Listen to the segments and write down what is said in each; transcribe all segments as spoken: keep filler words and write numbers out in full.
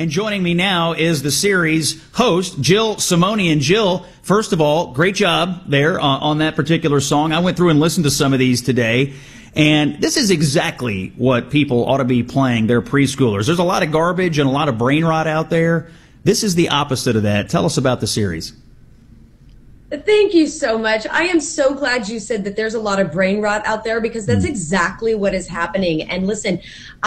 And joining me now is the series host, Jill Simonian. Jill, first of all, great job there uh, on that particular song. I went through and listened to some of these today, and this is exactly what people ought to be playing their preschoolers. There's a lot of garbage and a lot of brain rot out there. This is the opposite of that. Tell us about the series. Thank you so much. I am so glad you said that there's a lot of brain rot out there, because that's exactly what is happening. And listen,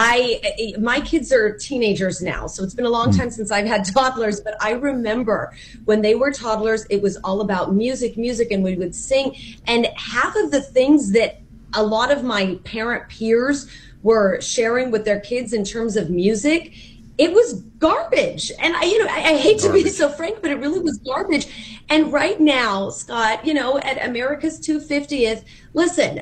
I my kids are teenagers now, so it's been a long time since I've had toddlers, but I remember when they were toddlers, it was all about music, music, and we would sing. And half of the things that a lot of my parent peers were sharing with their kids in terms of music, it was garbage. And I, you know, I, I hate to be so frank, but it really was garbage. And right now, Scott, you know, at America's two hundred fiftieth, listen,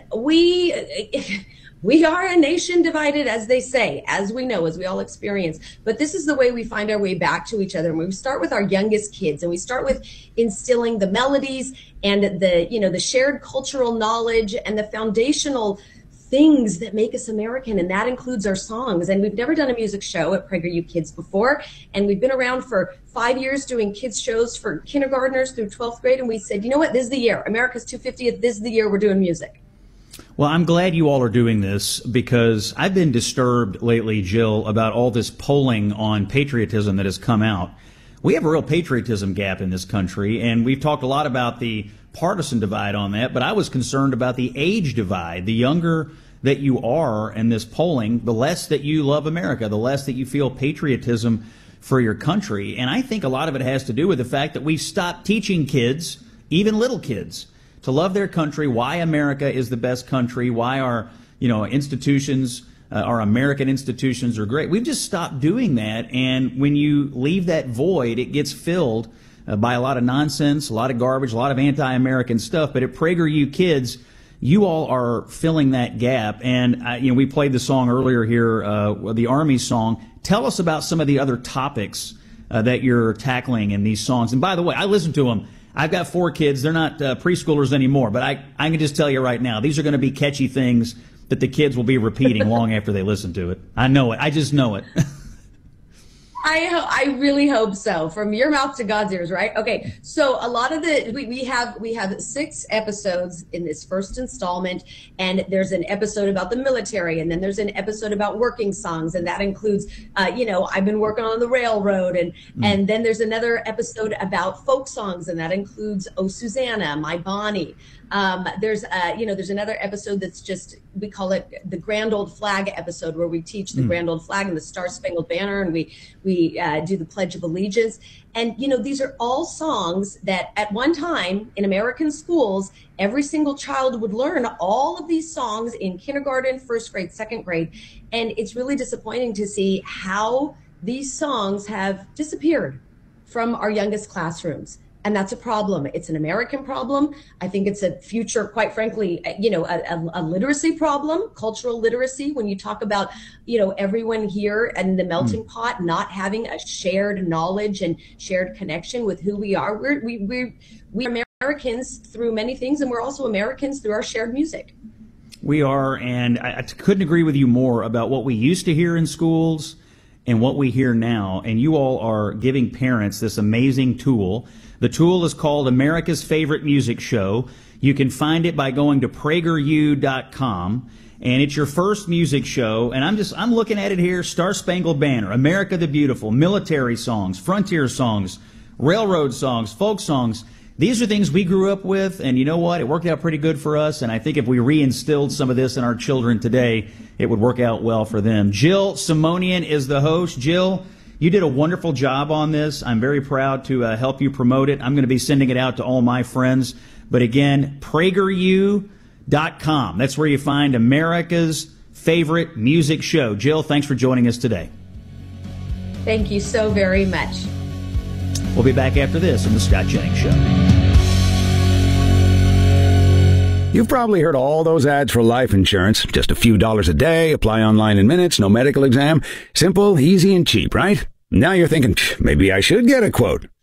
we, we are a nation divided, as they say, as we know, as we all experience. But this is the way we find our way back to each other. And we start with our youngest kids, and we start with instilling the melodies and the, you know, the shared cultural knowledge and the foundational things that make us American, and that includes our songs. And we've never done a music show at PragerU Kids before, and we've been around for five years doing kids shows for kindergartners through twelfth grade, and we said, you know what, this is the year. America's two hundred fiftieth, this is the year we're doing music. Well, I'm glad you all are doing this, because I've been disturbed lately, Jill, about all this polling on patriotism that has come out. We have a real patriotism gap in this country, and we've talked a lot about the partisan divide on that, but I was concerned about the age divide. The younger that you are in this polling, the less that you love America, the less that you feel patriotism for your country. And I think a lot of it has to do with the fact that we've stopped teaching kids, even little kids, to love their country, why America is the best country, why our, you know, institutions, uh, our American institutions are great. We've just stopped doing that. And when you leave that void, it gets filled uh, by a lot of nonsense, a lot of garbage, a lot of anti-American stuff. But at PragerU Kids, you all are filling that gap. And, uh, you know, we played the song earlier here, uh, the Army song. Tell us about some of the other topics uh, that you're tackling in these songs. And by the way, I listen to them. I've got four kids. They're not uh, preschoolers anymore. But I, I can just tell you right now, these are going to be catchy things that the kids will be repeating long after they listen to it. I know it. I just know it. I ho- I really hope so. From your mouth to God's ears, right? Okay. So a lot of the we, we have we have six episodes in this first installment, and there's an episode about the military, and then there's an episode about working songs, and that includes, uh, you know, I've been working on the railroad, and mm. and then there's another episode about folk songs, and that includes Oh Susanna, My Bonnie. Um, there's, uh, you know, there's another episode that's just, we call it the Grand Old Flag episode, where we teach the mm. Grand Old Flag and the Star Spangled Banner, and we we uh, do the Pledge of Allegiance. And, you know, these are all songs that at one time in American schools, every single child would learn all of these songs in kindergarten, first grade, second grade. And it's really disappointing to see how these songs have disappeared from our youngest classrooms. And that's a problem. It's an American problem. I think it's a future, quite frankly, you know, a, a, a literacy problem, cultural literacy. When you talk about, you know, everyone here and the melting mm. pot not having a shared knowledge and shared connection with who we are. We're, we, we're, we're Americans through many things, and we're also Americans through our shared music. We are, and I, I couldn't agree with you more about what we used to hear in schools and what we hear now. And you all are giving parents this amazing tool. The tool is called America's Favorite Music Show. You can find it by going to Prager U dot com, and it's your first music show. And I'm just, I'm looking at it here, Star Spangled Banner, America the Beautiful, military songs, frontier songs, railroad songs, folk songs. These are things we grew up with, and you know what? It worked out pretty good for us, and I think if we reinstilled some of this in our children today, it would work out well for them. Jill Simonian is the host. Jill, you did a wonderful job on this. I'm very proud to uh, help you promote it. I'm going to be sending it out to all my friends. But again, Prager U dot com. That's where you find America's Favorite Music Show. Jill, thanks for joining us today. Thank you so very much. We'll be back after this on The Scott Jennings Show. You've probably heard all those ads for life insurance. Just a few dollars a day, apply online in minutes, no medical exam. Simple, easy, and cheap, right? Now you're thinking, maybe I should get a quote.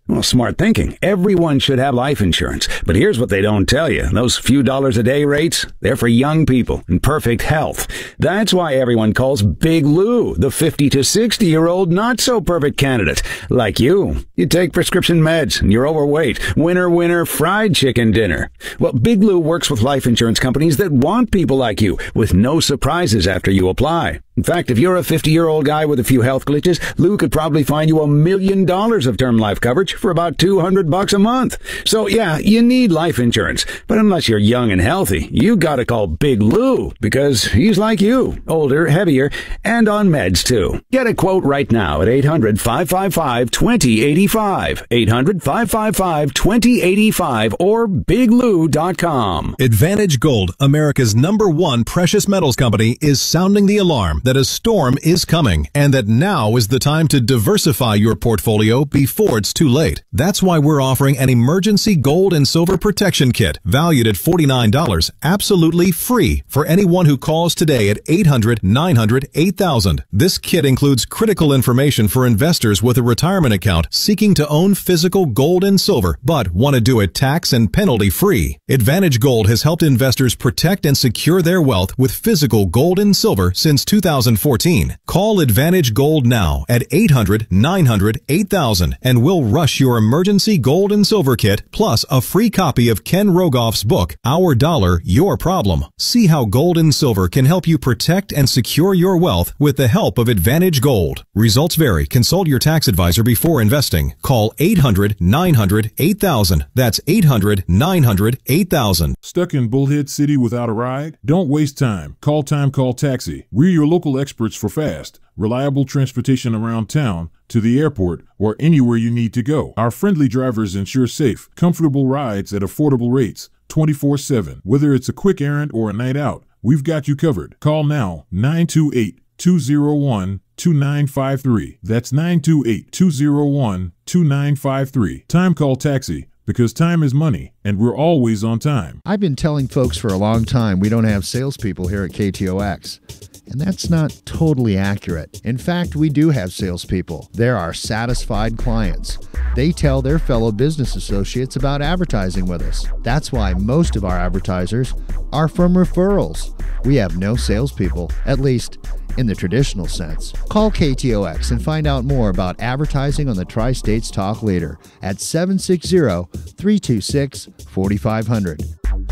Well, smart thinking. Everyone should have life insurance. But here's what they don't tell you. Those few dollars a day rates, they're for young people in perfect health. That's why everyone calls Big Lou the fifty to sixty year old not so perfect candidate. Like you. You take prescription meds and you're overweight. Winner, winner, fried chicken dinner. Well, Big Lou works with life insurance companies that want people like you with no surprises after you apply. In fact, if you're a fifty-year-old guy with a few health glitches, Lou could probably find you a million dollars of term life coverage for about two hundred bucks a month. So yeah, you need life insurance. But unless you're young and healthy, you gotta call Big Lou because he's like you, older, heavier, and on meds too. Get a quote right now at eight hundred, five five five, two zero eight five, eight hundred, five five five, two zero eight five, or big lou dot com. Advantage Gold, America's number one precious metals company, is sounding the alarm that a storm is coming and that now is the time to diversify your portfolio before it's too late. That's why we're offering an emergency gold and silver protection kit valued at forty-nine dollars, absolutely free for anyone who calls today at eight hundred, nine hundred, eight thousand. This kit includes critical information for investors with a retirement account seeking to own physical gold and silver but want to do it tax and penalty free. Advantage Gold has helped investors protect and secure their wealth with physical gold and silver since two thousand fourteen. Call Advantage Gold now at eight hundred, nine hundred, eight thousand and we'll rush your emergency gold and silver kit plus a free copy of Ken Rogoff's book, Our Dollar, Your Problem. See how gold and silver can help you protect and secure your wealth with the help of Advantage Gold. Results vary. Consult your tax advisor before investing. Call eight hundred, nine hundred, eight thousand. That's eight hundred, nine hundred, eight thousand. Stuck in Bullhead City without a ride? Don't waste time. Call Time Call Taxi. We're your local experts for fast, reliable transportation around town, to the airport, or anywhere you need to go. Our friendly drivers ensure safe, comfortable rides at affordable rates, twenty-four seven. Whether it's a quick errand or a night out, we've got you covered. Call now, nine two eight, two zero one, two nine five three. That's nine two eight, two zero one, two nine five three. Time Call Taxi, because time is money, and we're always on time. I've been telling folks for a long time we don't have salespeople here at K T O X. And that's not totally accurate. In fact, we do have salespeople. They're our satisfied clients. They tell their fellow business associates about advertising with us. That's why most of our advertisers are from referrals. We have no salespeople, at least in the traditional sense. Call K T O X and find out more about advertising on the Tri-States Talk Leader at seven six zero, three two six, four five zero zero.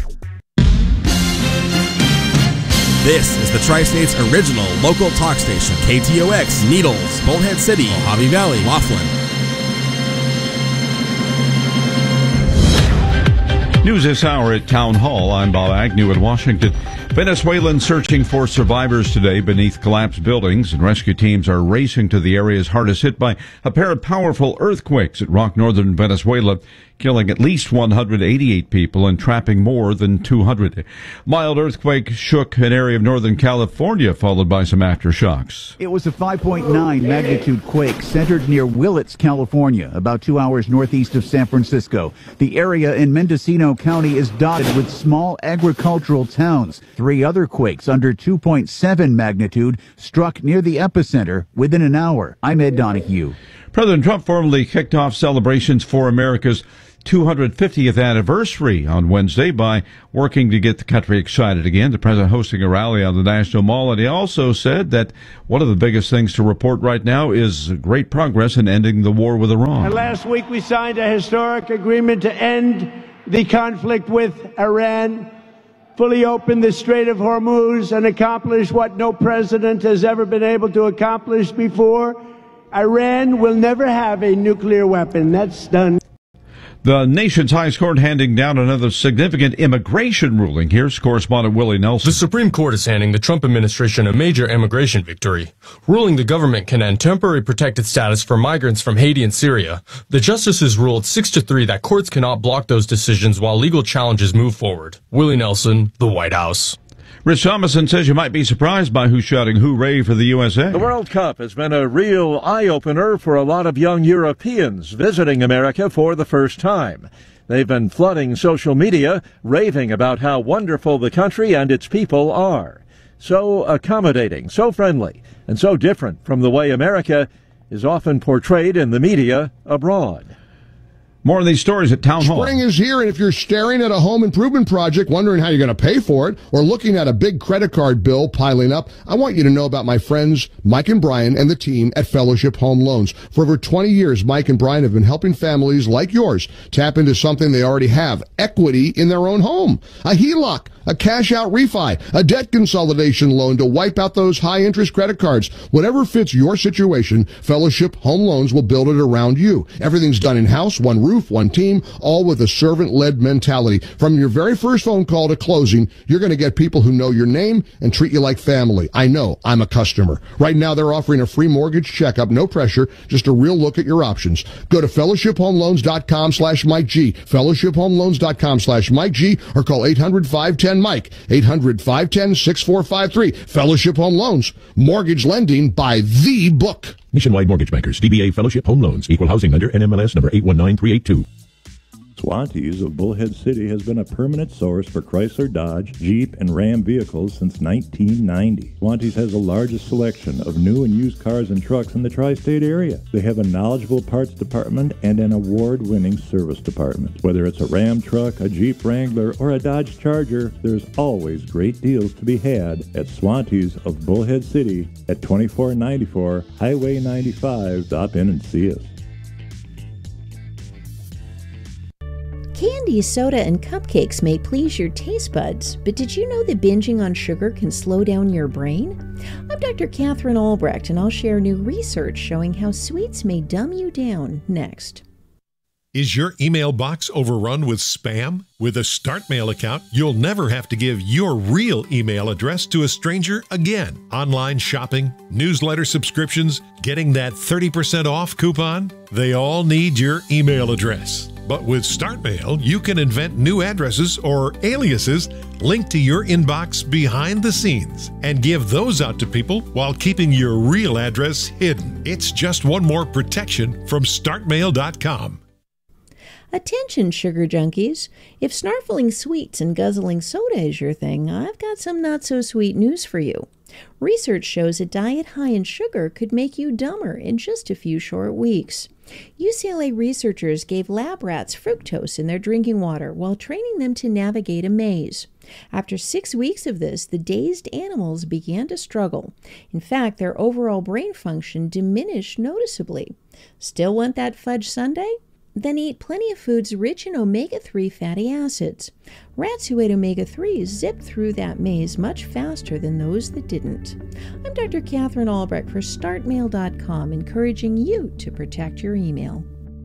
This is the Tri-State's original local talk station, K T O X, Needles, Bullhead City, Mojave Valley, Laughlin. News this hour at Town Hall. I'm Bob Agnew in Washington. Venezuelans searching for survivors today beneath collapsed buildings, and rescue teams are racing to the areas hardest hit by a pair of powerful earthquakes that rocked northern Venezuela, killing at least one hundred eighty-eight people and trapping more than two hundred. Mild earthquake shook an area of northern California, followed by some aftershocks. It was a five point nine magnitude quake centered near Willits, California, about two hours northeast of San Francisco. The area in Mendocino County is dotted with small agricultural towns. Three other quakes under two point seven magnitude struck near the epicenter within an hour. I'm Ed Donahue. President Trump formally kicked off celebrations for America's two hundred fiftieth anniversary on Wednesday by working to get the country excited again. The president hosting a rally on the National Mall, and he also said that one of the biggest things to report right now is great progress in ending the war with Iran. And last week we signed a historic agreement to end the conflict with Iran, fully open the Strait of Hormuz, and accomplish what no president has ever been able to accomplish before. Iran will never have a nuclear weapon. That's done. The nation's highest court handing down another significant immigration ruling. Here's correspondent Willie Nelson. The Supreme Court is handing the Trump administration a major immigration victory, ruling the government can end temporary protected status for migrants from Haiti and Syria. The justices ruled six to three that courts cannot block those decisions while legal challenges move forward. Willie Nelson, the White House. Rich Thomason says you might be surprised by who's shouting hooray for the U S A. The World Cup has been a real eye-opener for a lot of young Europeans visiting America for the first time. They've been flooding social media, raving about how wonderful the country and its people are. So accommodating, so friendly, and so different from the way America is often portrayed in the media abroad. More of these stories at Town Hall. Spring is here, and if you're staring at a home improvement project, wondering how you're going to pay for it, or looking at a big credit card bill piling up, I want you to know about my friends Mike and Brian and the team at Fellowship Home Loans. For over twenty years, Mike and Brian have been helping families like yours tap into something they already have, equity in their own home. A H E L O C, a cash-out refi, a debt consolidation loan to wipe out those high-interest credit cards. Whatever fits your situation, Fellowship Home Loans will build it around you. Everything's done in-house, one roof, one team, all with a servant-led mentality. From your very first phone call to closing, you're going to get people who know your name and treat you like family. I know. I'm a customer. Right now, they're offering a free mortgage checkup, no pressure, just a real look at your options. Go to fellowshiphomeloans.com slash Mike G, fellowshiphomeloans.com slash Mike G, or call eight hundred, five one zero, Mike, eight hundred, five one zero, six four five three. Fellowship Home Loans, mortgage lending by the book. Nationwide Mortgage Bankers, D B A Fellowship Home Loans, Equal Housing Lender, N M L S number eight one nine three eight two. Swantees of Bullhead City has been a permanent source for Chrysler, Dodge, Jeep, and Ram vehicles since nineteen ninety. Swantees has the largest selection of new and used cars and trucks in the tri-state area. They have a knowledgeable parts department and an award-winning service department. Whether it's a Ram truck, a Jeep Wrangler, or a Dodge Charger, there's always great deals to be had at Swantees of Bullhead City at twenty-four ninety-four Highway ninety-five. Stop in and see us. Candy, soda, and cupcakes may please your taste buds, but did you know that binging on sugar can slow down your brain? I'm Doctor Catherine Albrecht, and I'll share new research showing how sweets may dumb you down next. Is your email box overrun with spam? With a StartMail account, you'll never have to give your real email address to a stranger again. Online shopping, newsletter subscriptions, getting that thirty percent off coupon, they all need your email address. But with StartMail, you can invent new addresses or aliases linked to your inbox behind the scenes and give those out to people while keeping your real address hidden. It's just one more protection from start mail dot com. Attention, sugar junkies. If snarfling sweets and guzzling soda is your thing, I've got some not-so-sweet news for you. Research shows a diet high in sugar could make you dumber in just a few short weeks. U C L A researchers gave lab rats fructose in their drinking water while training them to navigate a maze. After six weeks of this, the dazed animals began to struggle. In fact, their overall brain function diminished noticeably. Still want that fudge sundae? Then eat plenty of foods rich in omega three fatty acids. Rats who ate omega threes zipped through that maze much faster than those that didn't. I'm Doctor Catherine Albrecht for start mail dot com, encouraging you to protect your email.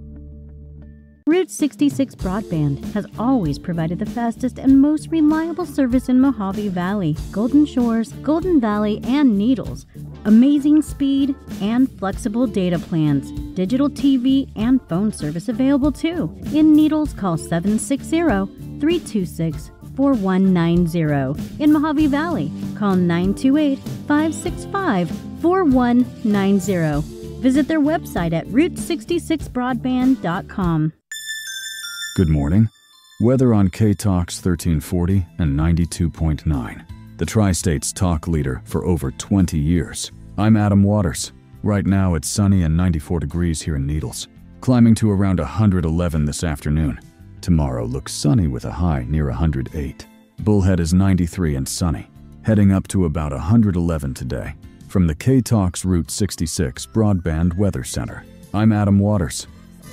Route sixty-six Broadband has always provided the fastest and most reliable service in Mojave Valley, Golden Shores, Golden Valley, and Needles. Amazing speed and flexible data plans. Digital T V and phone service available too. In Needles, call seven six zero, three two six, four one nine zero. In Mojave Valley, call nine two eight, five six five, four one nine zero. Visit their website at route sixty-six broadband dot com. Good morning. Weather on K-Talks thirteen forty and ninety-two point nine. The Tri-State's talk leader for over twenty years. I'm Adam Waters. Right now it's sunny and ninety-four degrees here in Needles, climbing to around one hundred eleven this afternoon. Tomorrow looks sunny with a high near one hundred eight. Bullhead is ninety-three and sunny, heading up to about one hundred eleven today. From the K-Talks Route sixty-six Broadband Weather Center, I'm Adam Waters.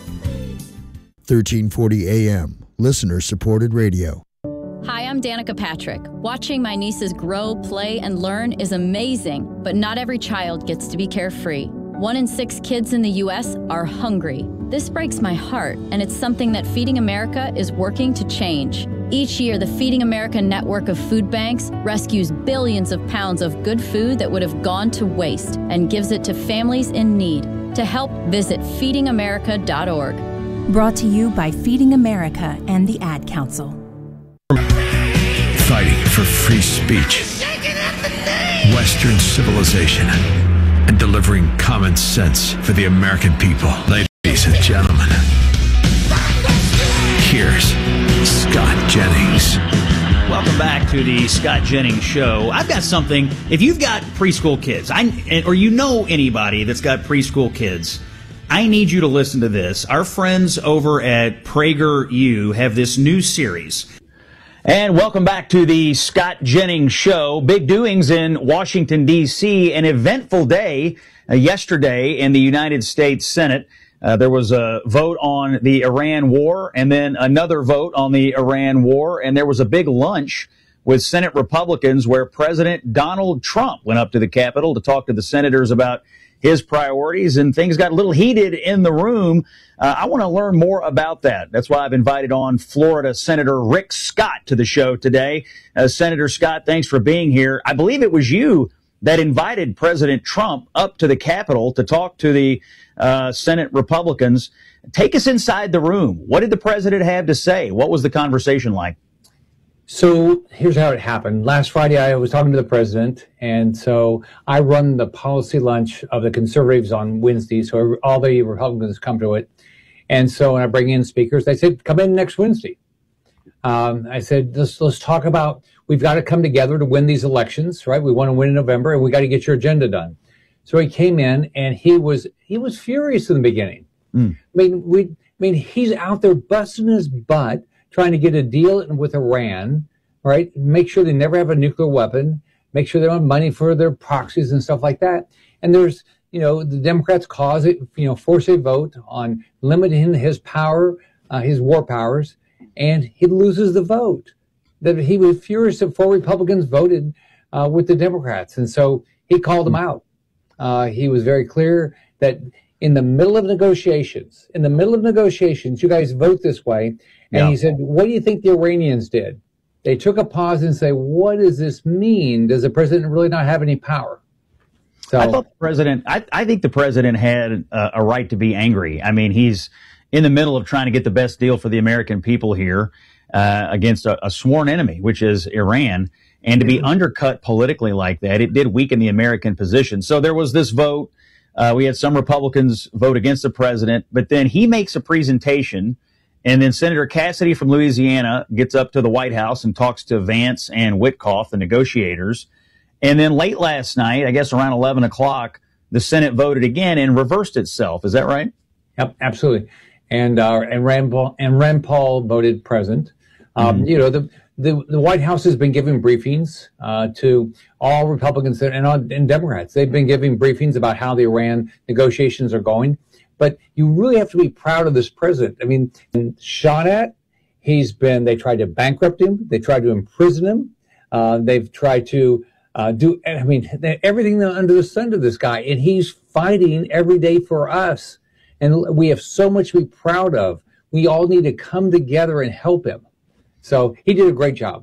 thirteen forty A M, listener-supported radio. Hi, I'm Danica Patrick. Watching my nieces grow, play, and learn is amazing, but not every child gets to be carefree. One in six kids in the U S are hungry. This breaks my heart, and it's something that Feeding America is working to change. Each year, the Feeding America network of food banks rescues billions of pounds of good food that would have gone to waste and gives it to families in need. To help, visit feeding america dot org. Brought to you by Feeding America and the Ad Council. Fighting for free speech, Western civilization, and delivering common sense for the American people. Ladies and gentlemen, here's Scott Jennings. Welcome back to the Scott Jennings Show. I've got something. If you've got preschool kids, I or you know anybody that's got preschool kids, I need you to listen to this. Our friends over at PragerU have this new series. And welcome back to the Scott Jennings Show. Big doings in Washington, D C An eventful day uh, yesterday in the United States Senate. Uh, there was a vote on the Iran war and then another vote on the Iran war. And there was a big lunch with Senate Republicans where President Donald Trump went up to the Capitol to talk to the senators about his priorities, and things got a little heated in the room. Uh, I want to learn more about that. That's why I've invited on Florida Senator Rick Scott to the show today. Uh, Senator Scott, thanks for being here. I believe it was you that invited President Trump up to the Capitol to talk to the uh, Senate Republicans. Take us inside the room. What did the president have to say? What was the conversation like? So here's how it happened. Last Friday, I was talking to the president, and so I run the policy lunch of the conservatives on Wednesday, so all the Republicans come to it. And so when I bring in speakers, they said, come in next Wednesday. Um, I said, let's, let's talk about, we've got to come together to win these elections, right? We want to win in November, and we got to get your agenda done. So he came in, and he was he was furious in the beginning. Mm. I mean, we, I mean, he's out there busting his butt, trying to get a deal with Iran, right? Make sure they never have a nuclear weapon, make sure they don't have money for their proxies and stuff like that. And there's, you know, the Democrats cause it, you know, force a vote on limiting his power, uh, his war powers, and he loses the vote. That he was furious that four Republicans voted uh, with the Democrats. And so he called them out. Uh, he was very clear that in the middle of negotiations, in the middle of negotiations, you guys vote this way. And yeah. He said, what do you think the Iranians did? They took a pause and say, what does this mean? Does the president really not have any power? So I thought the president, I, I think the president had a, a right to be angry. I mean, he's in the middle of trying to get the best deal for the American people here uh, against a, a sworn enemy, which is Iran. And to be undercut politically like that, it did weaken the American position. So there was this vote. Uh, we had some Republicans vote against the president, but then he makes a presentation. And then Senator Cassidy from Louisiana gets up to the White House and talks to Vance and Witkoff, the negotiators. And then late last night, I guess around eleven o'clock, the Senate voted again and reversed itself. Is that right? Yep, absolutely. And uh, and Rand Paul, and Rand Paul voted present. Um, mm-hmm. You know, the, the the White House has been giving briefings uh, to all Republicans and, and Democrats. They've been giving briefings about how the Iran negotiations are going. But you really have to be proud of this president. I mean, shot at, he's been, they tried to bankrupt him. They tried to imprison him. Uh, they've tried to uh, do, I mean, everything under the sun to this guy. And he's fighting every day for us. And we have so much to be proud of. We all need to come together and help him. So he did a great job.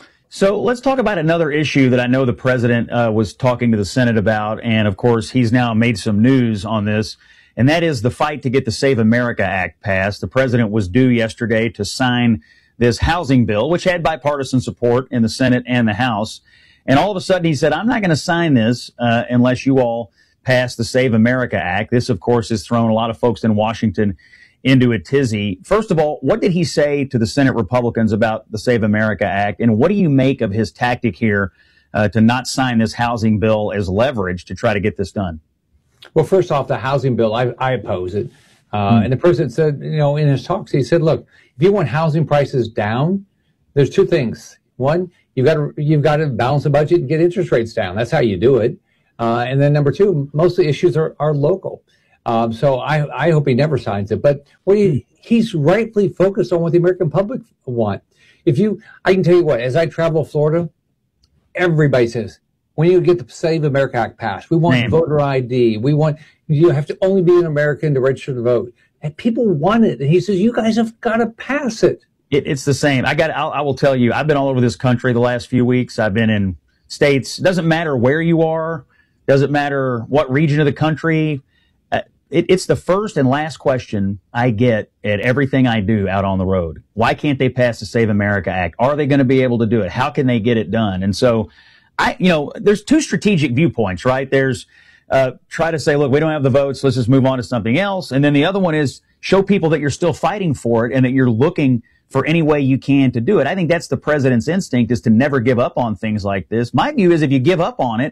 So let's talk about another issue that I know the president uh, was talking to the Senate about. And of course, he's now made some news on this. And that is the fight to get the Save America Act passed. The president was due yesterday to sign this housing bill, which had bipartisan support in the Senate and the House. And all of a sudden he said, I'm not going to sign this uh, unless you all pass the Save America Act. This, of course, has thrown a lot of folks in Washington into a tizzy. First of all, what did he say to the Senate Republicans about the Save America Act? And what do you make of his tactic here uh, to not sign this housing bill as leverage to try to get this done? Well, first off, the housing bill, I, I oppose it. Uh, mm. And the president said, you know, in his talks, he said, look, if you want housing prices down, there's two things. One, you've got to, you've got to balance the budget and get interest rates down. That's how you do it. Uh, and then number two, most of the issues are, are local. Um, so I, I hope he never signs it. But what he, he's rightfully focused on what the American public want. If you, I can tell you what, as I travel Florida, everybody says, when you get the Save America Act passed, we want Name. voter I D. We want, you have to only be an American to register to vote. And people want it. And he says, you guys have got to pass it. it it's the same. I got, I'll, I will tell you, I've been all over this country the last few weeks. I've been in states. It doesn't matter where you are. Doesn't matter what region of the country. Uh, it, it's the first and last question I get at everything I do out on the road. Why can't they pass the Save America Act? Are they going to be able to do it? How can they get it done? And so, I, you know, there's two strategic viewpoints, right? There's uh, try to say, look, we don't have the votes. Let's just move on to something else. And then the other one is show people that you're still fighting for it and that you're looking for any way you can to do it. I think that's the president's instinct, is to never give up on things like this. My view is if you give up on it,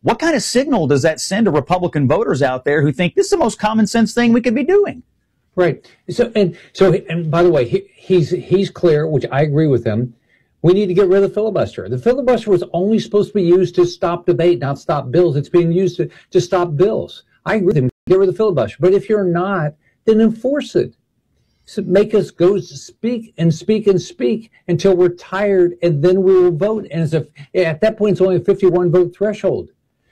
what kind of signal does that send to Republican voters out there who think this is the most common sense thing we could be doing? Right. So, and so, and by the way, he, he's, he's clear, which I agree with him. We need to get rid of the filibuster. The filibuster was only supposed to be used to stop debate, not stop bills. It's being used to, to stop bills. I agree with him. Get rid of the filibuster. But if you're not, then enforce it. So make us go speak and speak and speak until we're tired, and then we will vote. And it's a, at that point, it's only a fifty-one vote threshold.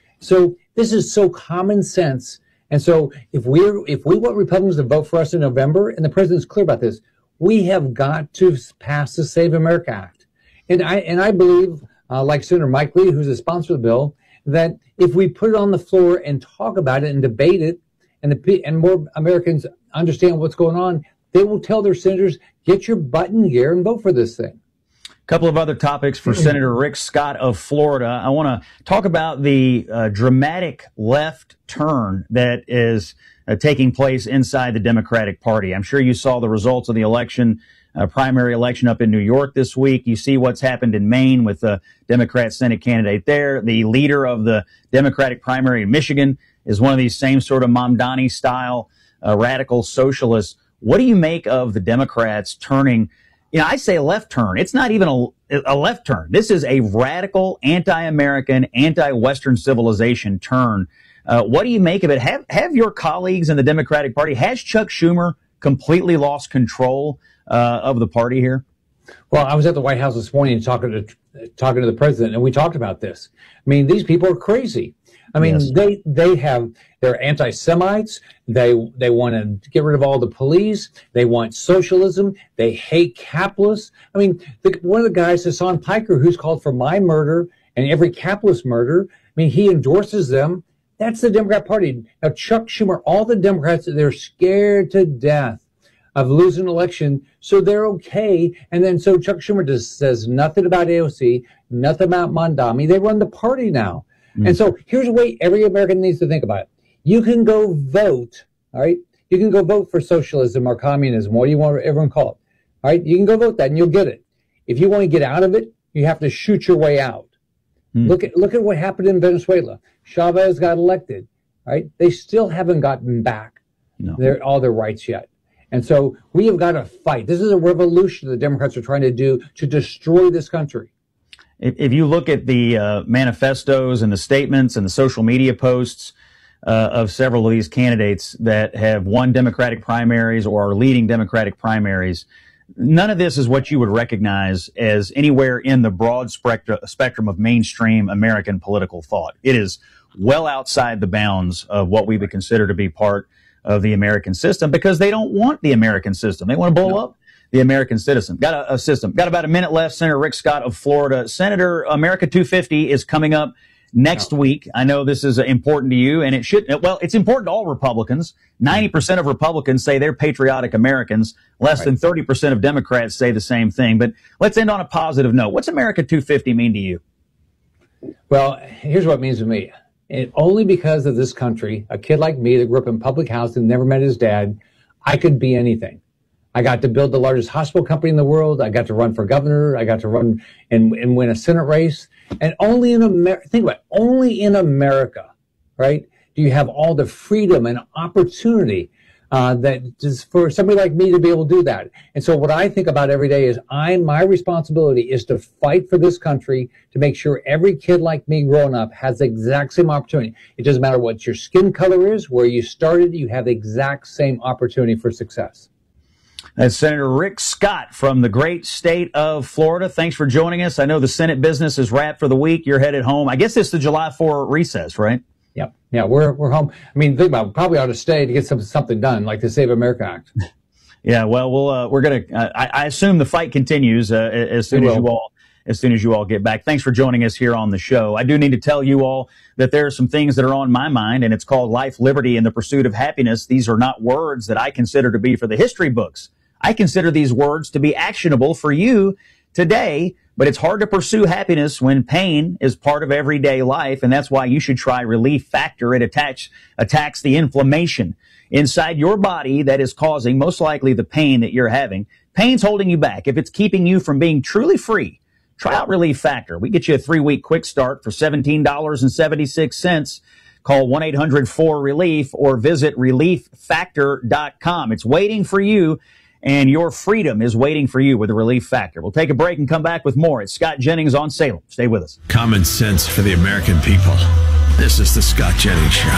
So this is so common sense. And so if we're if we want Republicans to vote for us in November, and the president's clear about this, we have got to pass the Save America Act. And I and I believe, uh, like Senator Mike Lee, who's the sponsor of the bill, that if we put it on the floor and talk about it and debate it, and the and more Americans understand what's going on, they will tell their senators, get your butt in gear and vote for this thing. A couple of other topics for Senator Rick Scott of Florida. I want to talk about the uh, dramatic left turn that is uh, taking place inside the Democratic Party. I'm sure you saw the results of the election, uh, primary election up in New York this week. You see what's happened in Maine with the Democrat Senate candidate there. The leader of the Democratic primary in Michigan is one of these same sort of Mamdani style uh, radical socialists. What do you make of the Democrats turning? You know, I say a left turn. It's not even a, a left turn. This is a radical, anti-American, anti-Western civilization turn. Uh, what do you make of it? Have have your colleagues in the Democratic Party, has Chuck Schumer completely lost control uh, of the party here? Well, I was at the White House this morning talking to talking to the president, and we talked about this. I mean, these people are crazy. I mean, yes. they they have they're anti-Semites. They they want to get rid of all the police. They want socialism. They hate capitalists. I mean, the, one of the guys, Hassan Piker, who's called for my murder and every capitalist murder. I mean, he endorses them. That's the Democrat Party. Now, Chuck Schumer, all the Democrats, they're scared to death of losing an election, so they're okay. And then so Chuck Schumer just says nothing about A O C, nothing about Mamdani. They run the party now. Mm-hmm. And so here's the way every American needs to think about it. You can go vote, all right? You can go vote for socialism or communism, what do you want everyone call it, all right? You can go vote that and you'll get it. If you want to get out of it, you have to shoot your way out. Mm-hmm. Look at look at what happened in Venezuela. Chavez got elected, right? They still haven't gotten back no. their, all their rights yet. And so we have got to fight. This is a revolution the Democrats are trying to do to destroy this country. If, if you look at the uh, manifestos and the statements and the social media posts uh, of several of these candidates that have won Democratic primaries or are leading Democratic primaries, none of this is what you would recognize as anywhere in the broad spectrum, spectrum of mainstream American political thought. It is well outside the bounds of what we would consider to be part of the American system, because they don't want the American system. They want to blow no. up the American citizen. Got a, a system. Got about a minute left. Senator Rick Scott of Florida. Senator, America two fifty is coming up next no. week. I know this is important to you, and it should, well, it's important to all Republicans. ninety percent of Republicans say they're patriotic Americans. Less right. than thirty percent of Democrats say the same thing. But let's end on a positive note. What's America two fifty mean to you? Well, here's what it means to me. And only because of this country, a kid like me that grew up in public housing, never met his dad, I could be anything. I got to build the largest hospital company in the world. I got to run for governor. I got to run and, and win a Senate race. And only in America, think about it, only in America, right, do you have all the freedom and opportunity uh, that just for somebody like me to be able to do that. And so what I think about every day is I, my responsibility is to fight for this country to make sure every kid like me growing up has the exact same opportunity. It doesn't matter what your skin color is, where you started, you have the exact same opportunity for success. That's Senator Rick Scott from the great state of Florida. Thanks for joining us. I know the Senate business is wrapped for the week. You're headed home. I guess it's the July fourth recess, right? Yep. Yeah, we're we're home. I mean, think about it. We probably ought to stay to get some, something done, like the Save America Act. Yeah, well, we'll uh, we're gonna. Uh, I, I assume the fight continues uh, as soon as you all as soon as you all get back. Thanks for joining us here on the show. I do need to tell you all that there are some things that are on my mind, and it's called life, liberty, and the pursuit of happiness. These are not words that I consider to be for the history books. I consider these words to be actionable for you today, but it's hard to pursue happiness when pain is part of everyday life, and that's why you should try Relief Factor. It attach, attacks the inflammation inside your body that is causing most likely the pain that you're having. Pain's holding you back. If it's keeping you from being truly free, Try out Relief Factor. We get you a three-week quick start for seventeen dollars and seventy-six cents. Call one eight hundred four relief or visit relief factor dot com. It's waiting for you, and your freedom is waiting for you with the Relief Factor. We'll take a break and come back with more. It's Scott Jennings on Salem. Stay with us. Common sense for the American people. This is the Scott Jennings Show.